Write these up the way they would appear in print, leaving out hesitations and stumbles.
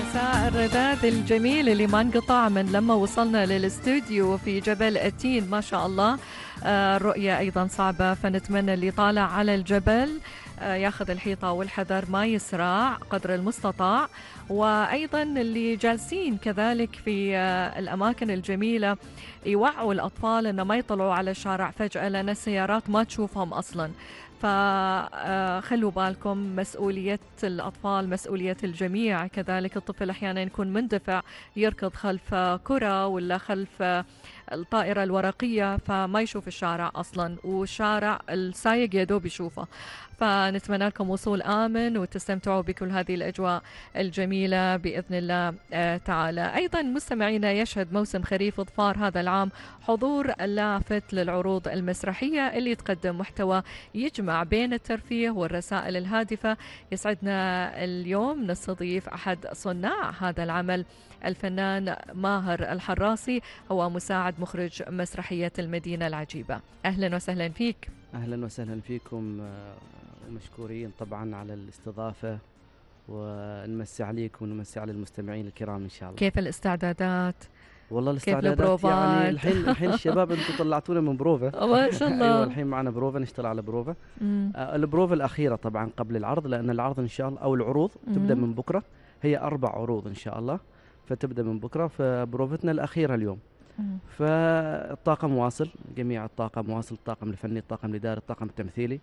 مساء الرذاذ الجميل اللي ما انقطع من لما وصلنا للاستوديو في جبل التين ما شاء الله. الرؤية أيضا صعبة، فنتمنى اللي طالع على الجبل ياخذ الحيطة والحذر، ما يسرع قدر المستطاع. وأيضا اللي جالسين كذلك في الأماكن الجميلة يوعوا الأطفال أنه ما يطلعوا على الشارع فجأة، لأن السيارات ما تشوفهم أصلا. فخلوا بالكم، مسؤولية الأطفال مسؤولية الجميع. كذلك الطفل أحيانا يكون مندفع يركض خلف كرة ولا خلف الطائرة الورقية فما يشوف الشارع أصلا، والشارع السايق يدوب يشوفه. فنتمنى لكم وصول آمن وتستمتعوا بكل هذه الأجواء الجميلة بإذن الله تعالى. أيضا مستمعينا، يشهد موسم خريف ظفار هذا العام حضور لافت للعروض المسرحية اللي تقدم محتوى يجمع بين الترفيه والرسائل الهادفة. يسعدنا اليوم نستضيف أحد صناع هذا العمل، الفنان ماهر الحراسي، هو مساعد مخرج مسرحية المدينة العجيبة. أهلا وسهلا فيك. أهلا وسهلا فيكم، ومشكورين طبعا على الاستضافة، ونمسي عليكم ونمسي على المستمعين الكرام إن شاء الله. كيف الاستعدادات؟ والله الاستعدادات يعني الحين الشباب انتم طلعتونا من بروفة ما شاء الله. ايوه الحين معنا بروفة، نشتغل على بروفة. البروفة الأخيرة طبعا قبل العرض، لأن العرض إن شاء الله أو العروض تبدأ من بكرة، هي 4 عروض إن شاء الله، فتبدأ من بكرة. فبروفتنا الأخيرة اليوم، فالطاقم واصل، جميع الطاقم واصل، الطاقم الفني، الطاقم الإداري، الطاقم التمثيلي،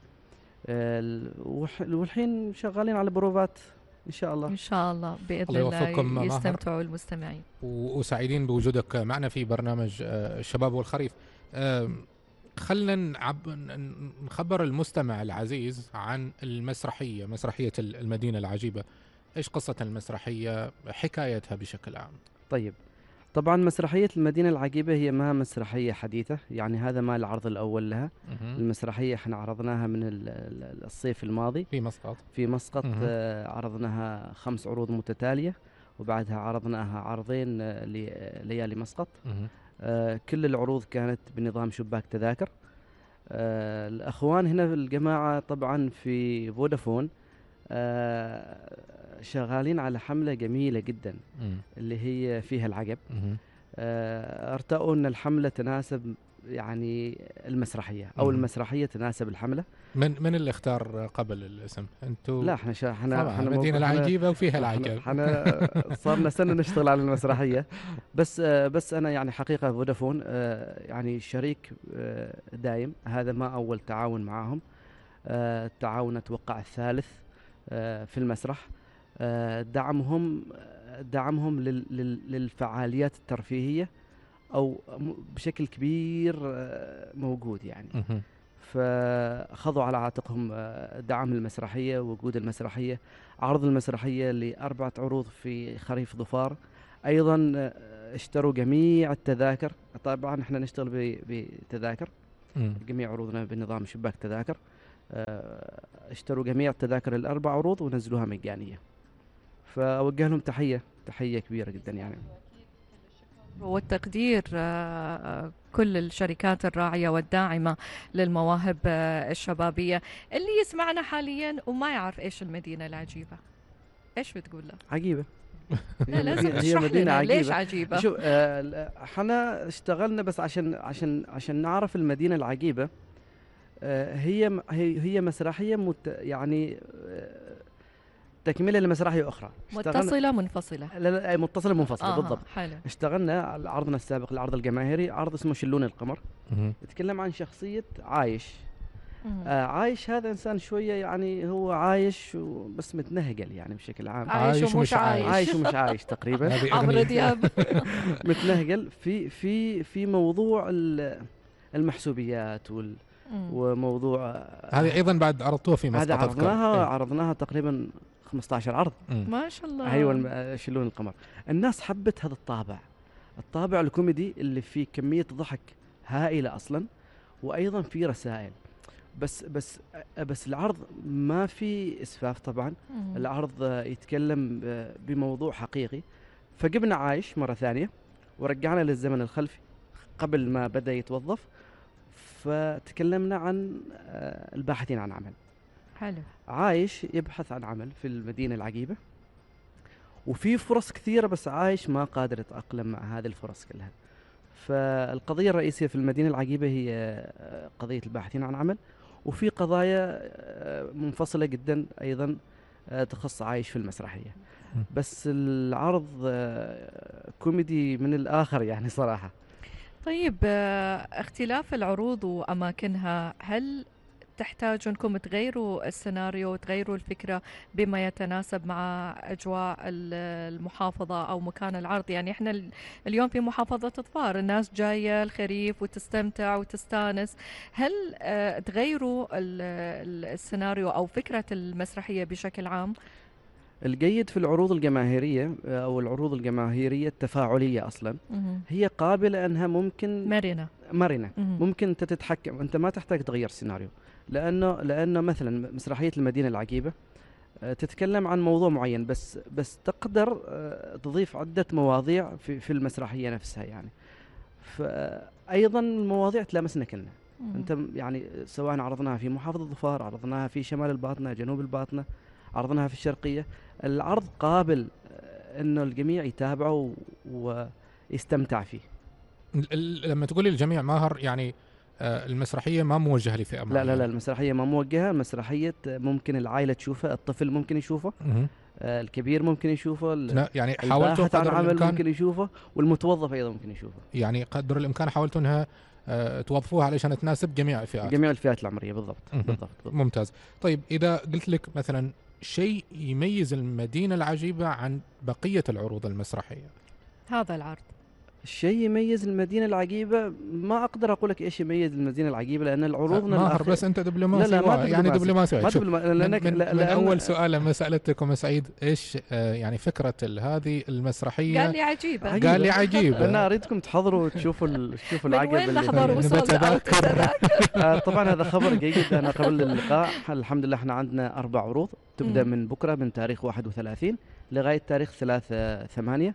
والحين شغالين على بروفات إن شاء الله. إن شاء الله بإذن الله يستمتعوا المستمعين. وسعيدين بوجودك معنا في برنامج الشباب والخريف. خلنا نخبر المستمع العزيز عن المسرحية، مسرحية المدينة العجيبة. إيش قصة المسرحية، حكايتها بشكل عام؟ طيب، طبعا مسرحية المدينة العجيبة هي ما مسرحية حديثة، يعني هذا ما العرض الأول لها. المسرحية احنا عرضناها من الصيف الماضي في مسقط. عرضناها 5 عروض متتالية، وبعدها عرضناها عرضين ليالي مسقط. كل العروض كانت بنظام شباك تذاكر. الأخوان هنا في الجماعة طبعا في فودافون شغالين على حملة جميلة جدا اللي هي فيها العقب. ارتأوا أن الحملة تناسب يعني المسرحية، أو المسرحية تناسب الحملة. من اللي اختار قبل الاسم؟ أنتوا؟ لا احنا المدينة العجيبة وفيها العجب. احنا صارنا سنة نشتغل على المسرحية، بس أنا يعني حقيقة فودافون يعني شريك دايم، هذا ما أول تعاون معهم. التعاون أتوقع الثالث في المسرح. دعمهم للفعاليات الترفيهية أو بشكل كبير موجود يعني. فخضوا على عاتقهم دعم المسرحية، وجود المسرحية، عرض المسرحية ل4 عروض في خريف ظفار. أيضا اشتروا جميع التذاكر، طبعا احنا نشتغل بتذاكر، جميع عروضنا بنظام شباك تذاكر. اشتروا جميع التذاكر ال4 عروض ونزلوها مجانية. فأوجه لهم تحية كبيرة جدا يعني، والتقدير كل الشركات الراعية والداعمة للمواهب الشبابية. اللي يسمعنا حاليا وما يعرف إيش المدينة العجيبة، إيش بتقول له؟ عجيبة. لا لازم تشرح لنا عجيبة. ليش عجيبة؟ شوف، احنا اشتغلنا بس عشان نعرف المدينة العجيبة. هي مسرحية يعني تكملة لمسرحية أخرى، متصلة منفصلة. لا متصلة منفصلة بالضبط. حلو. اشتغلنا على عرضنا السابق، العرض الجماهيري، عرض اسمه شلون القمر. يتكلم عن شخصية عايش. عايش هذا إنسان شوية يعني هو عايش بس متنهجل يعني بشكل عام. عايش ومش عايش تقريبا. عمرو دياب. متنهجل في موضوع المحسوبيات وموضوع هذه أيضا بعد عرضتوها في مسقط. هذا عرضناها تقريبا 15 عرض. ما شاء الله. ايوه شلون القمر. الناس حبت هذا الطابع الكوميدي اللي فيه كمية ضحك هائلة اصلا، وايضا في رسائل. بس العرض ما في اسفاف طبعا. العرض يتكلم بموضوع حقيقي. فجبنا عايش مرة ثانية ورجعنا للزمن الخلفي قبل ما بدأ يتوظف، فتكلمنا عن الباحثين عن عمل. حلو. عايش يبحث عن عمل في المدينة العجيبة، وفي فرص كثيرة بس عايش ما قادر يتأقلم مع هذه الفرص كلها. فالقضية الرئيسية في المدينة العقيبة هي قضية الباحثين عن عمل، وفي قضايا منفصلة جدا أيضا تخص عايش في المسرحية. بس العرض كوميدي من الآخر يعني صراحة. طيب اختلاف العروض وأماكنها، هل تحتاج أنكم تغيروا السيناريو وتغيروا الفكرة بما يتناسب مع أجواء المحافظة أو مكان العرض؟ يعني إحنا اليوم في محافظة ظفار، الناس جاية الخريف وتستمتع وتستانس، هل تغيروا السيناريو أو فكرة المسرحية بشكل عام؟ الجيد في العروض الجماهيرية أو العروض الجماهيرية التفاعلية أصلا هي قابلة أنها ممكن مرنة. ممكن أنت تتحكم، أنت ما تحتاج تغير السيناريو، لأنه مثلا مسرحية المدينة العقيبة تتكلم عن موضوع معين، بس تقدر تضيف عدة مواضيع في المسرحية نفسها يعني. فأيضا المواضيع تلامسنا كلنا. أنت يعني سواء عرضناها في محافظة ظفار، عرضناها في شمال الباطنة، جنوب الباطنة، عرضناها في الشرقية، العرض قابل انه الجميع يتابعه ويستمتع فيه. لما تقولي الجميع ماهر يعني المسرحية ما موجهة لفئة معينة؟ لا المسرحية ما موجهة، المسرحية ممكن العائلة تشوفها، الطفل ممكن يشوفه، الكبير ممكن يشوفه، يعني حاولتوا قدر الإمكان ممكن يشوفه، والمتوظف أيضا ممكن يشوفه. يعني قدر الإمكان حاولتوا أنها توظفوها علشان تناسب جميع الفئات، جميع الفئات العمرية. بالضبط. ممتاز. طيب إذا قلت لك مثلا شيء يميز المدينة العجيبة عن بقية العروض المسرحية، هذا العرض الشيء يميز المدينة العجيبة، ما أقدر أقول لك إيش يميز المدينة العجيبة، لأن العروض ماهر بس أنت دبلوماسي. لا ما يعني دبلوماسي. من أول سؤال لما سألتكم سعيد إيش يعني فكرة هذه المسرحية، قال لي عجيبة. قال لي عجيبة. أنا أريدكم تحضروا وتشوفوا العجب. من وين نحضر وصلنا؟ طبعا هذا خبر جيد. أنا قبل اللقاء الحمد لله احنا عندنا 4 عروض تبدأ من بكرة من تاريخ 31 لغاية تاريخ 3/8.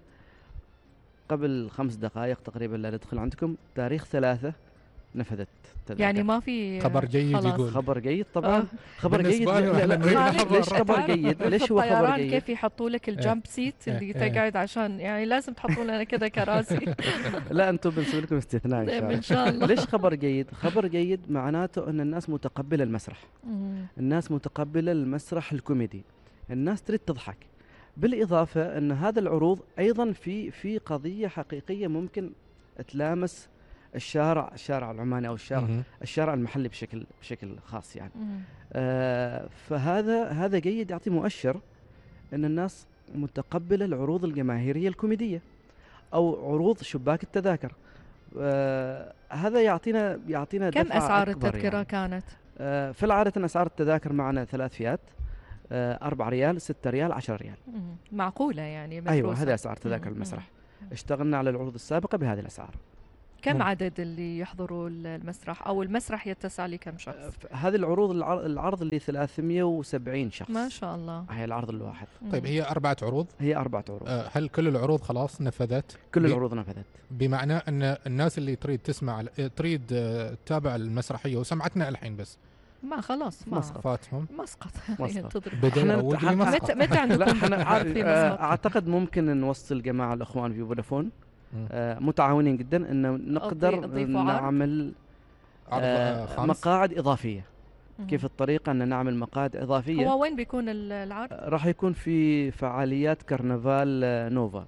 قبل 5 دقائق تقريبا لا ندخل عندكم تاريخ 3 نفذت تذاكر. يعني ما في خبر جيد خلاص. يقول خبر جيد طبعا. خبر جيد. ليش خبر جيد؟ ليش هو خبر جيد؟ كيف يحطوا لك الجامب سيت اللي تقعد، عشان يعني لازم تحطوا لنا كذا كراسي. لا انتم بنسوي لكم استثناء ان شاء الله. ليش خبر جيد؟ خبر جيد معناته ان الناس متقبله المسرح، الناس متقبله المسرح الكوميدي، الناس تريد تضحك. بالإضافة أن هذا العروض أيضا في قضية حقيقية ممكن تلامس الشارع العماني أو الشارع المحلي بشكل خاص يعني. فهذا جيد، يعطي مؤشر أن الناس متقبلة العروض الجماهيرية الكوميدية أو عروض شباك التذاكر. هذا يعطينا كم أسعار التذكرة يعني. كانت؟ في العادة أسعار التذاكر معنا 3 فئات، 4 ريال، 6 ريال، 10 ريال. معقولة يعني مدروسة. أيوة هذه أسعار تذاكر المسرح. اشتغلنا على العروض السابقة بهذه الأسعار. كم عدد اللي يحضروا المسرح أو المسرح يتسع لكم شخص؟ هذه العروض العرض اللي 370 شخص. ما شاء الله. هي العرض الواحد. طيب هي 4 عروض؟ هي 4 عروض. هل كل العروض خلاص نفذت؟ كل العروض نفذت. بمعنى أن الناس اللي تريد تسمع تريد تتابع المسرحية وسمعتنا الحين بس ما خلاص فاتهم مسقط. متى عندكم اعتقد ممكن نوصل جماعه الاخوان في فودافون متعاونين جدا ان نقدر نعمل مقاعد اضافيه. كيف الطريقه ان نعمل مقاعد اضافيه؟ هو وين بيكون العرض؟ راح يكون في فعاليات كرنفال نوفا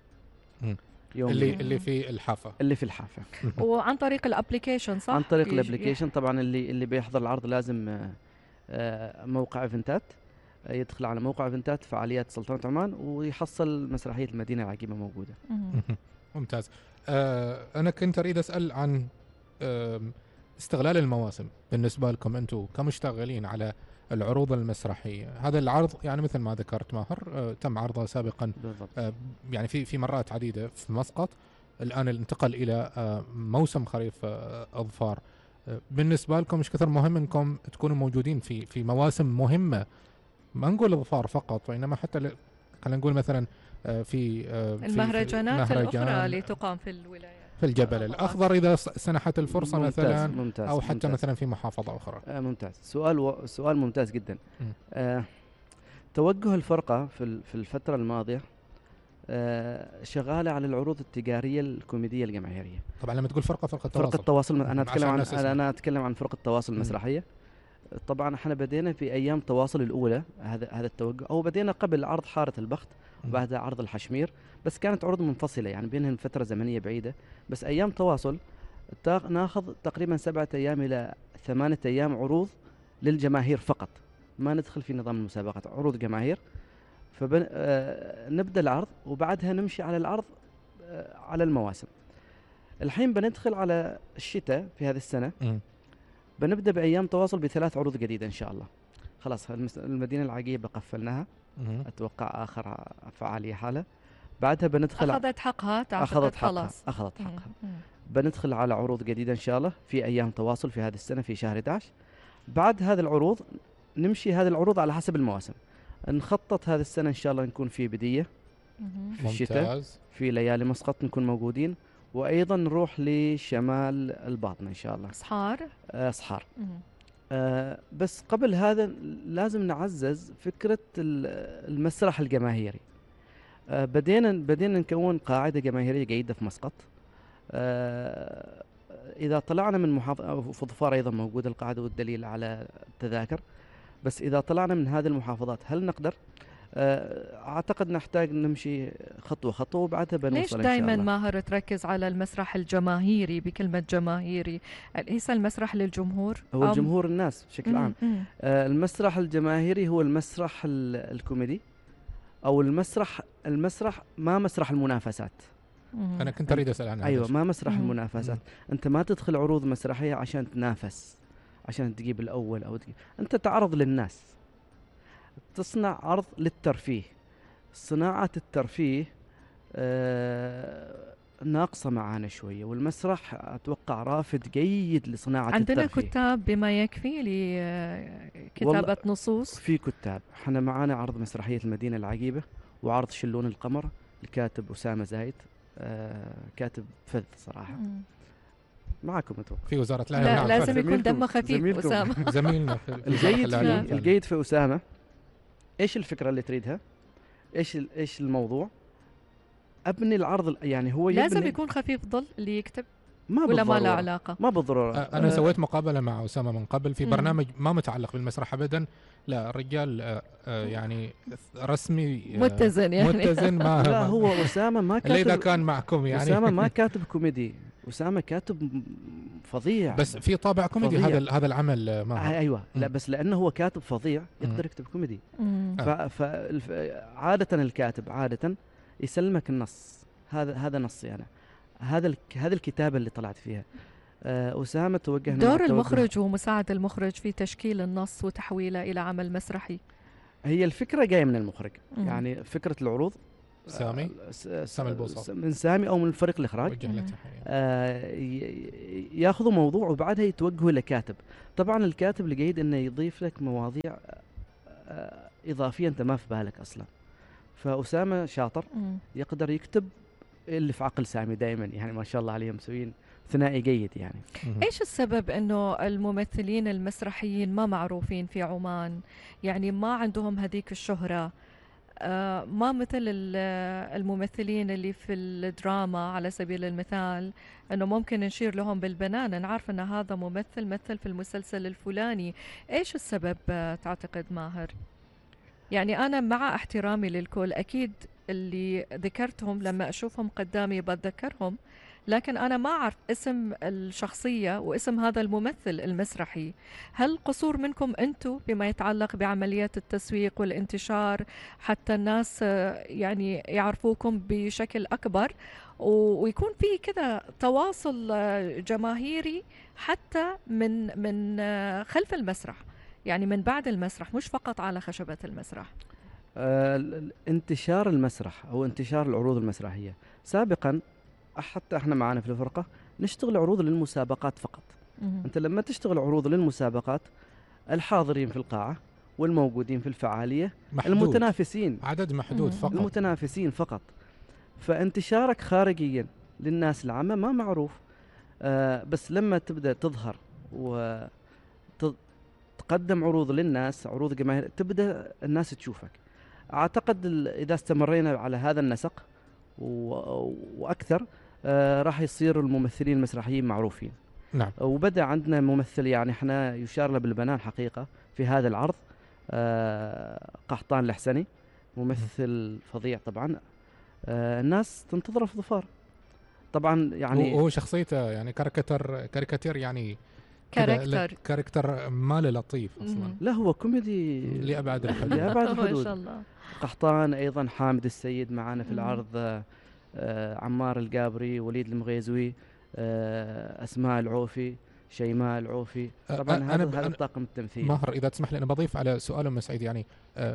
اللي في الحافة. وعن طريق الابليكيشن صح؟ عن طريق الابليكيشن طبعا. اللي بيحضر العرض لازم موقع ايفنتات، يدخل على موقع ايفنتات فعاليات سلطنة عمان ويحصل مسرحية المدينة العقيبة موجودة. ممتاز. أنا كنت أريد أسأل عن استغلال المواسم بالنسبة لكم أنتم كمشتغلين على العروض المسرحية. هذا العرض يعني مثل ما ذكرت ماهر تم عرضه سابقا يعني في مرات عديدة في مسقط، الآن انتقل إلى موسم خريف أظفار. بالنسبة لكم مش كثر مهم أنكم تكونوا موجودين في مواسم مهمة، ما نقول أظفار فقط وإنما حتى خلينا نقول مثلا في المهرجانات الأخرى اللي تقام في الولايات، في الجبل الأخضر إذا سنحت الفرصة مثلا ممتاز أو حتى ممتاز مثلا في محافظة أخرى. ممتاز. سؤال ممتاز جدا. توجه الفرقة في الفترة الماضية شغالة على العروض التجارية الكوميدية الجماهيرية. طبعا لما تقول فرقة التواصل، فرقة التواصل عشان أنا أتكلم عن فرقة التواصل المسرحية. طبعا احنا بدينا في أيام تواصل الأولى هذا التوجه، أو بدينا قبل عرض حارة البخت وبعدها عرض الحشمير، بس كانت عروض منفصلة يعني بينهم فترة زمنية بعيدة. بس أيام تواصل ناخذ تقريبا 7 أيام إلى 8 أيام عروض للجماهير فقط، ما ندخل في نظام المسابقات، عروض جماهير. نبدأ العرض وبعدها نمشي على العرض على المواسم. الحين بندخل على الشتاء في هذه السنة. بنبدأ بأيام تواصل ب3 عروض جديدة إن شاء الله. خلاص المدينة العقيبة قفلناها، أتوقع آخر فعالية حالة. بعدها بندخل أخذت حقها، أخذت خلاص أخذت حقها. بندخل على عروض جديدة إن شاء الله في أيام تواصل في هذه السنة في شهر 11. بعد هذه العروض نمشي هذه العروض على حسب المواسم. نخطط هذه السنة إن شاء الله نكون في بدية في الشتاء، في ليالي مسقط نكون موجودين، وأيضا نروح لشمال الباطنة إن شاء الله، صحار. بس قبل هذا لازم نعزز فكرة المسرح الجماهيري. بدينا نكون قاعدة جماهيرية جيدة في مسقط. إذا طلعنا من محافظة فضفار أيضا موجودة القاعدة والدليل على التذاكر. بس إذا طلعنا من هذه المحافظات هل نقدر؟ أعتقد نحتاج نمشي خطوة خطوة وبعدها بنوصل إن شاء الله. ليش دائما ماهر تركز على المسرح الجماهيري بكلمة جماهيري؟ ليس المسرح للجمهور؟ هو الجمهور الناس بشكل عام. المسرح الجماهيري هو المسرح الكوميدي، أو المسرح ما مسرح المنافسات. أنا كنت أريد أسأل عنها. أيوة، ما مسرح المنافسات. أنت ما تدخل عروض مسرحية عشان تنافس، عشان تجيب الأول أو أنت تعرض للناس، تصنع عرض للترفيه. صناعة الترفيه ناقصة معانا شوية، والمسرح أتوقع رافد جيد لصناعة عندنا الترفيه. كتاب بما يكفي لكتابة نصوص. في كتاب. احنا معانا عرض مسرحية المدينة العقيبة وعرض شلون القمر، الكاتب أسامة زايد، كاتب فذ صراحة. معكم انتم في وزارة الإعلام. لا لازم يكون دمه خفيف أسامة. زميلنا في الجيد في أسامة. ايش الفكرة اللي تريدها؟ ايش الموضوع؟ ابني العرض يعني هو لازم يكون خفيف ظل اللي يكتب، ما ولا ما له علاقة؟ ما بالضرورة. أنا سويت مقابلة مع أسامة من قبل في برنامج ما متعلق بالمسرح أبدا. لا الرجال يعني رسمي متزن يعني. متزن. لا هو أسامة ما كاتب. إذا كان معكم يعني. أسامة ما كاتب كوميدي، أسامة كاتب فظيع. بس في طابع كوميدي هذا العمل ما أيوة. لا بس لأنه هو كاتب فظيع يقدر يكتب كوميدي. عادة الكاتب عادة يسلمك النص، هذا نصي أنا، هذا الكتابة اللي طلعت فيها. أسامة توجه دور المخرج ومساعد المخرج في تشكيل النص وتحويله إلى عمل مسرحي. هي الفكرة جاية من المخرج. يعني فكرة العروض سامي البوصل من سامي أو من فريق الإخراج. ياخذوا موضوع وبعدها يتوجهوا لكاتب. طبعا الكاتب الجيد إنه يضيف لك مواضيع إضافية أنت ما في بالك أصلا. فأسامة شاطر يقدر يكتب اللي في عقل سامي دائما، يعني ما شاء الله عليهم مسوين ثنائي جيد يعني. ايش السبب انه الممثلين المسرحيين ما معروفين في عمان؟ يعني ما عندهم هذيك الشهرة، ما مثل الممثلين اللي في الدراما على سبيل المثال، انه ممكن نشير لهم بالبنان نعرف ان هذا ممثل مثل في المسلسل الفلاني. ايش السبب تعتقد ماهر؟ يعني أنا مع احترامي للكل أكيد اللي ذكرتهم لما أشوفهم قدامي بتذكرهم، لكن أنا ما أعرف اسم الشخصية واسم هذا الممثل المسرحي. هل قصور منكم أنتم بما يتعلق بعمليات التسويق والانتشار حتى الناس يعني يعرفوكم بشكل أكبر ويكون في كذا تواصل جماهيري حتى من خلف المسرح، يعني من بعد المسرح مش فقط على خشبة المسرح؟ انتشار المسرح أو انتشار العروض المسرحية سابقا، حتى احنا معانا في الفرقة نشتغل عروض للمسابقات فقط. انت لما تشتغل عروض للمسابقات الحاضرين في القاعة والموجودين في الفعالية محدود. المتنافسين عدد محدود فقط، المتنافسين فقط. فانتشارك خارجيا للناس العامة ما معروف. بس لما تبدأ تظهر وتقدم عروض للناس، عروض جماهير، تبدأ الناس تشوفك. أعتقد إذا استمرينا على هذا النسق وأكثر راح يصير الممثلين المسرحيين معروفين. نعم. وبدأ عندنا ممثل يعني احنا يشار له بالبنان حقيقة في هذا العرض، قحطان الحسني، ممثل فظيع طبعا. الناس تنتظره في ظفار طبعا، يعني هو شخصيته يعني كاريكاتير يعني كاركتر ماله لطيف اصلا. لا هو كوميدي لأبعد الحدود. لأبعد ما الحدود. شاء الله. قحطان ايضا، حامد السيد معانا في العرض، عمار القابري، وليد المغيزوي، اسماء العوفي، شيماء العوفي. طبعا هذا الطاقم التمثيلي. ماهر اذا تسمح لي انا بضيف على سؤال ام سعيد، يعني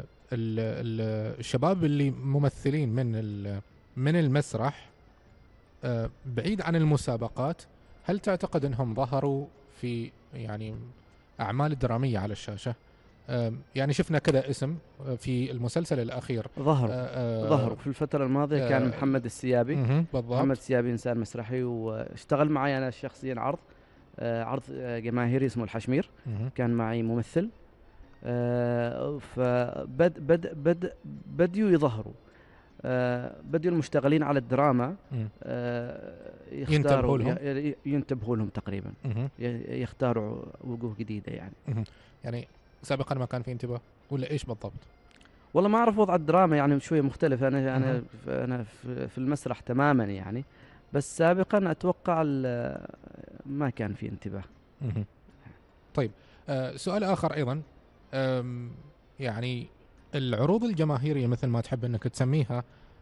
الشباب اللي ممثلين من المسرح بعيد عن المسابقات، هل تعتقد انهم ظهروا في يعني اعمال دراميه على الشاشه؟ يعني شفنا كذا اسم في المسلسل الاخير ظهر في الفتره الماضيه، كان محمد السيابي. بالضبط. محمد السيابي انسان مسرحي، واشتغل معي انا شخصيا عرض جماهيري اسمه الحشمير. كان معي ممثل. بديوا يظهروا، بديوا المشتغلين على الدراما ينتبهوا لهم تقريبا، يختاروا وجوه جديدة يعني. يعني سابقا ما كان في انتباه ولا ايش بالضبط؟ والله ما اعرف وضع الدراما يعني شوية مختلف. انا في المسرح تماما يعني، بس سابقا اتوقع ما كان في انتباه. طيب سؤال اخر ايضا، يعني العروض الجماهيرية مثل ما تحب انك تسميها،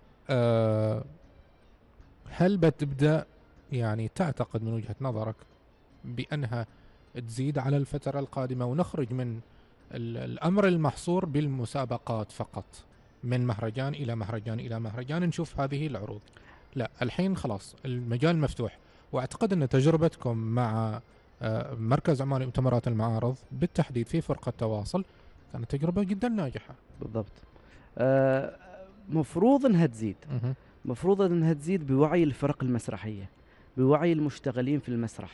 هل بتبدأ يعني تعتقد من وجهة نظرك بأنها تزيد على الفترة القادمة، ونخرج من الأمر المحصور بالمسابقات فقط، من مهرجان إلى مهرجان إلى مهرجان نشوف هذه العروض؟ لا، الحين خلاص المجال مفتوح. وأعتقد أن تجربتكم مع مركز عمان لمؤتمرات المعارض بالتحديد في فرقة تواصل كانت تجربة جدا ناجحة. بالضبط. مفروض انها تزيد بوعي الفرق المسرحية، بوعي المشتغلين في المسرح.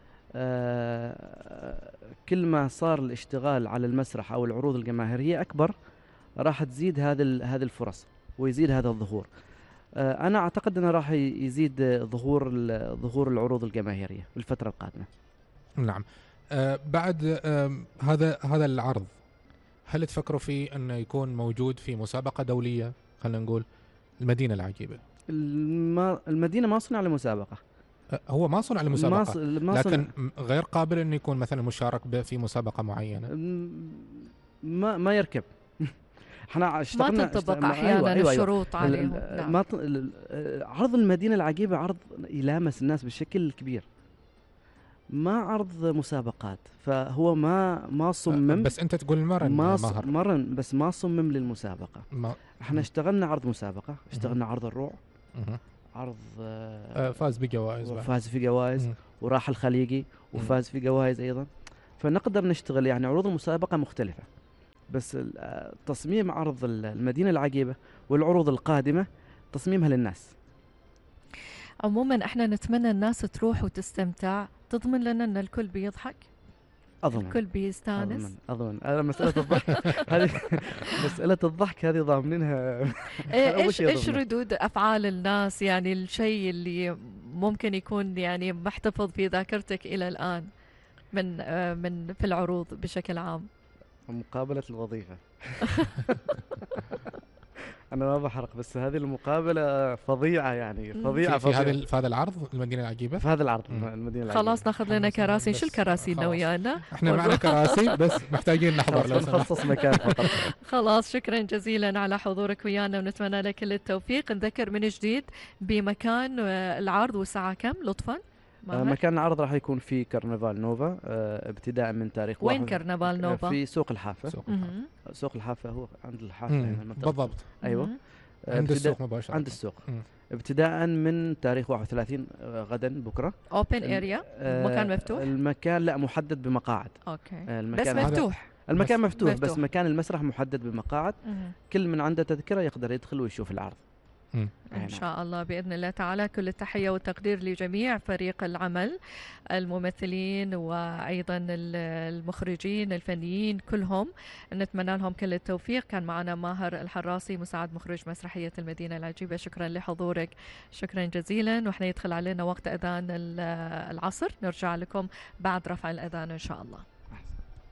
كل ما صار الاشتغال على المسرح او العروض الجماهيرية اكبر، راح تزيد هذه الفرص ويزيد هذا الظهور. انا اعتقد انه راح يزيد ظهور العروض الجماهيرية في الفترة القادمة. نعم. بعد هذا العرض، هل تفكروا فيه أنه يكون موجود في مسابقة دولية؟ خلينا نقول المدينة العجيبة. المدينة ما صنع لمسابقة. هو ما صنع لمسابقة، لكن غير قابل أن يكون مثلا مشارك في مسابقة معينة. ما يركب. احنا اشتغلنا ما تنطبق أحيانا الشروط عليهم. نعم. عرض المدينة العجيبة عرض يلامس الناس بشكل كبير، ما عرض مسابقات. فهو ما صمم. بس انت تقول مرن بس ما صمم للمسابقة. احنا اشتغلنا عرض مسابقة، اشتغلنا عرض الروع، عرض فاز بجوائز، وفاز في جوائز، وراح الخليجي وفاز في جوائز ايضا. فنقدر نشتغل يعني عروض المسابقة مختلفة، بس تصميم عرض المدينة العجيبة والعروض القادمة تصميمها للناس. عموما احنا نتمنى الناس تروح وتستمتع. تضمن لنا ان الكل بيضحك؟ أضمن. الكل بيستانس؟ أضمن. أنا مسألة الضحك هذه مسألة الضحك هذه ضامنينها. ايش ردود افعال الناس؟ يعني الشيء اللي ممكن يكون يعني محتفظ في ذاكرتك الى الان من في العروض بشكل عام؟ مقابلة الوظيفة. أنا ما بحرق، بس هذه المقابلة فظيعة يعني، فظيعة في هذا العرض المدينة العجيبة. في هذا العرض المدينة العجيبة. خلاص ناخذ لنا كراسي. شو الكراسي اللي ويانا؟ احنا معنا كراسي بس محتاجين نحضر لو نخصص مكان فقط. خلاص شكرا جزيلا على حضورك ويانا، ونتمنى لك كل التوفيق. نذكر من جديد بمكان العرض والساعة كم لطفا؟ مكان العرض راح يكون في كرنفال نوفا، ابتداء من تاريخ وين كرنفال نوفا؟ في سوق الحافة. سوق الحافة هو عند الحافة هنا. بالضبط. أيوة. عند السوق مباشرة. عند السوق. ابتداء من تاريخ 31 غدا بكرة. اوبن اريا، مكان مفتوح؟ المكان لا، محدد بمقاعد. اوكي. بس مفتوح. المكان مفتوح بس مكان المسرح محدد بمقاعد. كل من عنده تذكرة يقدر يدخل ويشوف العرض. إن شاء الله بإذن الله تعالى. كل التحية والتقدير لجميع فريق العمل، الممثلين وأيضا المخرجين الفنيين كلهم، نتمنى لهم كل التوفيق. كان معنا ماهر الحراسي مساعد مخرج مسرحية المدينة العجيبة، شكرا لحضورك، شكرا جزيلا. وإحنا يدخل علينا وقت أذان العصر، نرجع لكم بعد رفع الأذان إن شاء الله.